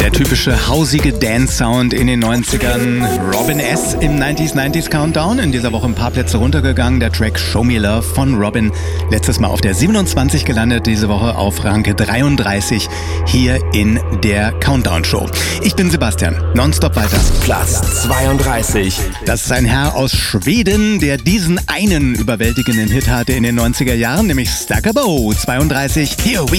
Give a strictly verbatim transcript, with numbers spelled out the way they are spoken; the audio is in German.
Der typische hausige Dance-Sound in den neunzigern. Robin S. im neunziger neunziger Countdown. In dieser Woche ein paar Plätze runtergegangen. Der Track Show Me Love von Robin. Letztes Mal auf der siebenundzwanzig gelandet, diese Woche auf Rang dreiunddreißig hier in der Countdown-Show. Ich bin Sebastian. Nonstop weiter. Platz zweiunddreißig. Das ist ein Herr aus Schweden, der diesen einen überwältigenden Hit hatte in den neunziger Jahren, nämlich Stackabo. zweiunddreißig. Here we